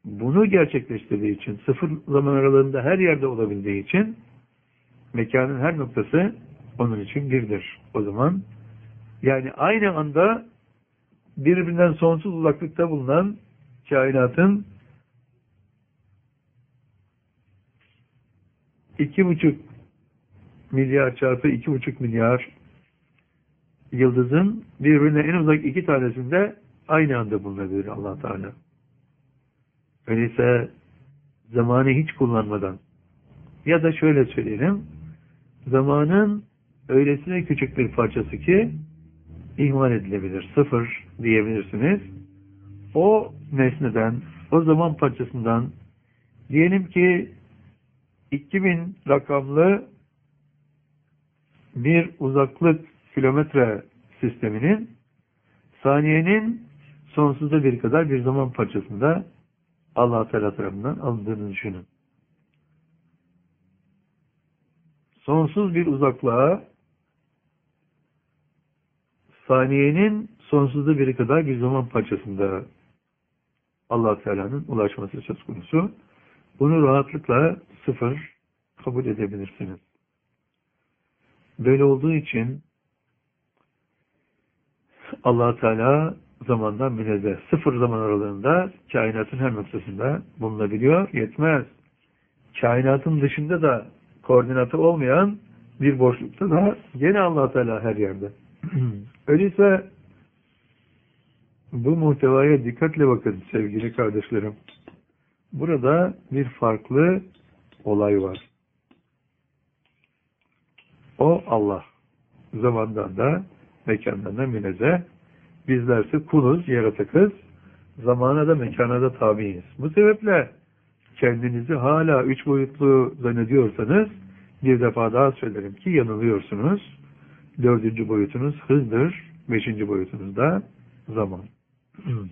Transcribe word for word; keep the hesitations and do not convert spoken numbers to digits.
bunu gerçekleştirdiği için, sıfır zaman aralığında her yerde olabildiği için mekanın her noktası onun için birdir. O zaman yani aynı anda birbirinden sonsuz uzaklıkta bulunan kainatın iki buçuk milyar çarpı iki buçuk milyar yıldızın birbirine en uzak iki tanesinde aynı anda bulunabilir Allah Teala. Öyleyse zamanı hiç kullanmadan ya da şöyle söyleyelim, zamanın öylesine küçük bir parçası ki ihmal edilebilir. Sıfır diyebilirsiniz. O nesneden, o zaman parçasından diyelim ki iki bin rakamlı bir uzaklık kilometre sisteminin saniyenin sonsuzda bir kadar bir zaman parçasında Allah Teala tarafından alındığını düşünün. Sonsuz bir uzaklığa saniyenin sonsuzda biri kadar bir zaman parçasında Allah Teala'nın ulaşması söz konusu. Bunu rahatlıkla sıfır kabul edebilirsiniz. Böyle olduğu için Allah Teala zamandan münezzeh. Sıfır zaman aralığında kainatın her noktasında bulunabiliyor. Yetmez. Kainatın dışında da koordinatı olmayan bir boşlukta da gene Allah Teala her yerde. Öyleyse bu muhtevaya dikkatle bakın sevgili kardeşlerim. Burada bir farklı olay var. O Allah. Zamandan da mekandan da münezzeh. Bizlerse kuluz, yaratıkız. Zamana da mekana da tabiiz. Bu sebeple kendinizi hala üç boyutlu zannediyorsanız bir defa daha söylerim ki yanılıyorsunuz. Dördüncü boyutunuz hızdır. Beşinci boyutunuz da zaman.